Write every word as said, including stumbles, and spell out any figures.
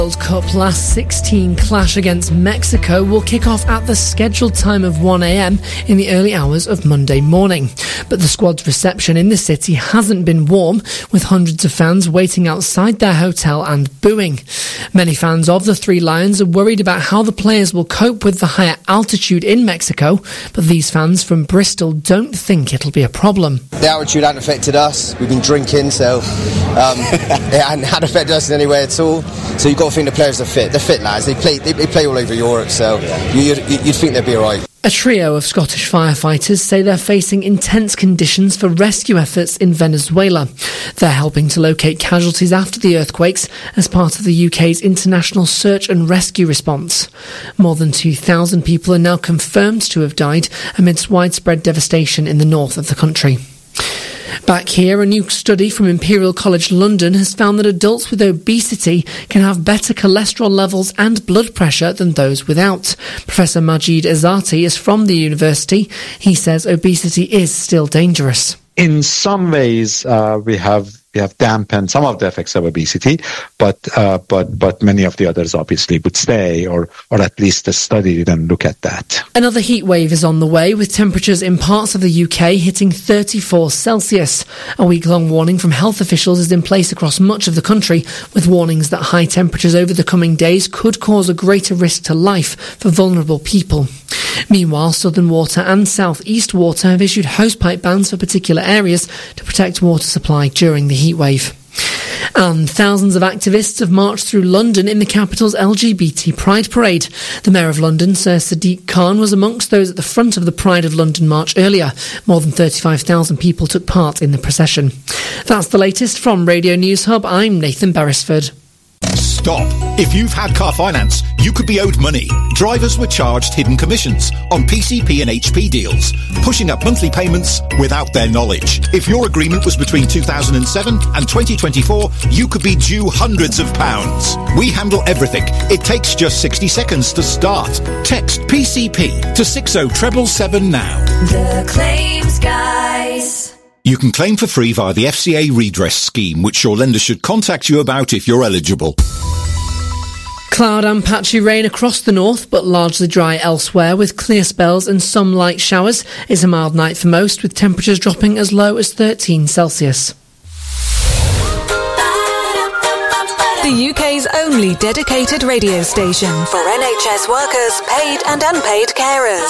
World Cup last sixteen clash against Mexico will kick off at the scheduled time of one a.m. in the early hours of Monday morning. But the squad's reception in the city hasn't been warm, with hundreds of fans waiting outside their hotel and booing. Many fans of the Three Lions are worried about how the players will cope with the higher altitude in Mexico, but these fans from Bristol don't think it'll be a problem. The altitude hadn't affected us. We've been drinking, so um, it hadn't had affected us in any way at all. So you've got to think the players are fit. They're fit lads. They play. They, they play all over Europe, so you, you'd, you'd think they'd be all right. A trio of Scottish firefighters say they're facing intense conditions for rescue efforts in Venezuela. They're helping to locate casualties after the earthquakes as part of the U K's international search and rescue response. More than two thousand people are now confirmed to have died amidst widespread devastation in the north of the country. Back here, a new study from Imperial College London has found that adults with obesity can have better cholesterol levels and blood pressure than those without. Professor Majid Azati is from the university. He says obesity is still dangerous. In some ways, uh, we have we have dampened some of the effects of obesity, but uh, but but many of the others obviously would stay, or or at least the study didn't look at that. Another heat wave is on the way, with temperatures in parts of the U K hitting thirty-four Celsius. A week-long warning from health officials is in place across much of the country, with warnings that high temperatures over the coming days could cause a greater risk to life for vulnerable people. Meanwhile, Southern Water and South East Water have issued hosepipe bans for particular areas to protect water supply during the heatwave. And thousands of activists have marched through London in the capital's L G B T Pride Parade. The Mayor of London, Sir Sadiq Khan, was amongst those at the front of the Pride of London march earlier. More than thirty-five thousand people took part in the procession. That's the latest from Radio News Hub. I'm Nathan Beresford. Stop. If you've had car finance, you could be owed money. Drivers were charged hidden commissions on P C P and H P deals, pushing up monthly payments without their knowledge. If your agreement was between two thousand seven and twenty twenty-four, you could be due hundreds of pounds. We handle everything. It takes just sixty seconds to start. Text P C P to six oh seven seven now. The Claims Guys. You can claim for free via the F C A redress scheme, which your lender should contact you about if you're eligible. Cloud and patchy rain across the north, but largely dry elsewhere, with clear spells and some light showers. It's a mild night for most, with temperatures dropping as low as thirteen Celsius. The U K's only dedicated radio station for N H S workers, paid and unpaid carers.